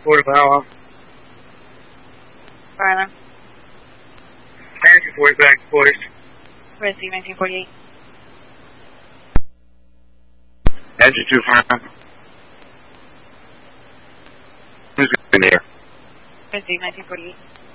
240 Fire alarm. Engine 40 back to voice. Receive 1948. Engine 2 fire. Who's in there? Receive 1948.